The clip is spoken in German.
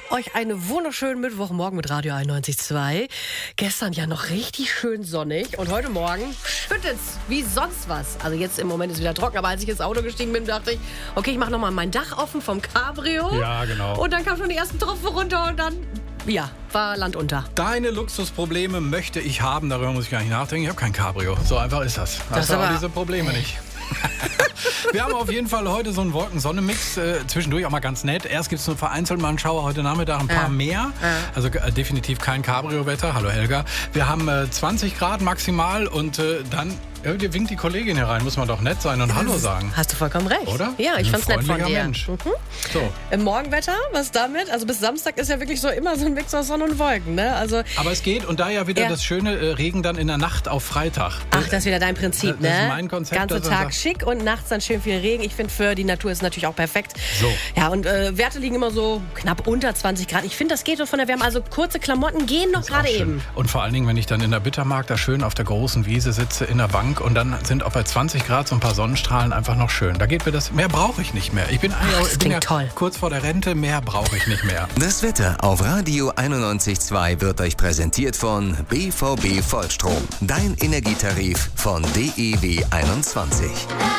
Euch einen wunderschönen Mittwochmorgen mit Radio 91.2. Gestern ja noch richtig schön sonnig und heute Morgen schüttet's wie sonst was. Also jetzt im Moment ist es wieder trocken, aber als ich ins Auto gestiegen bin, dachte ich, okay, ich mache nochmal mein Dach offen vom Cabrio. Ja, genau. Und dann kamen schon die ersten Tropfen runter und dann, ja, war Land unter. Deine Luxusprobleme möchte ich haben, darüber muss ich gar nicht nachdenken. Ich habe kein Cabrio. So einfach ist das. Hast du aber diese Probleme nicht. Wir haben auf jeden Fall heute so einen Wolken-Sonne-Mix, zwischendurch auch mal ganz nett. Erst gibt es nur vereinzelt mal einen Schauer, heute Nachmittag ein paar mehr. Also definitiv kein Cabrio-Wetter. Hallo Helga. Wir haben 20 Grad maximal und dann winkt die Kollegin herein. Muss man doch nett sein und Hallo sagen. Hast du vollkommen recht. Oder? Ja, ich fand's nett von dir. Mensch. So. Im Morgenwetter, was damit? Also bis Samstag ist ja wirklich so immer so ein Mix aus Sonne und Wolken, ne? Also, aber es geht und da ja wieder das schöne Regen dann in der Nacht auf Freitag. Ach, das ist wieder dein Prinzip, ne? Das ist mein Konzept. Ganze Tag schick und nachts dann schön viel Regen. Ich finde, für die Natur ist es natürlich auch perfekt. So. Ja, und Werte liegen immer so knapp unter 20 Grad. Ich finde, das geht so von der Wärme. Also kurze Klamotten gehen noch gerade eben. Und vor allen Dingen, wenn ich dann in der Bittermark da schön auf der großen Wiese sitze, in der Bank und dann sind auch bei 20 Grad so ein paar Sonnenstrahlen einfach noch schön. Da geht mir das, mehr brauche ich nicht mehr. Ich bin toll. Kurz vor der Rente, mehr brauche ich nicht mehr. Das Wetter auf Radio 91.2 wird euch präsentiert von BVB Vollstrom. Dein Energietarif von DEW 21.